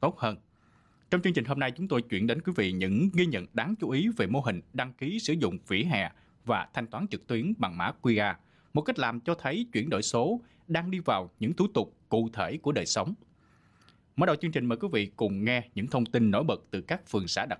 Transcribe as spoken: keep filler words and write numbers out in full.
tốt hơn. Trong chương trình hôm nay, chúng tôi chuyển đến quý vị những ghi nhận đáng chú ý về mô hình đăng ký sử dụng vỉa hè và thanh toán trực tuyến bằng mã quy rờ, một cách làm cho thấy chuyển đổi số đang đi vào những thủ tục cụ thể của đời sống. Mở đầu chương trình, mời quý vị cùng nghe những thông tin nổi bật từ các phường xã đặc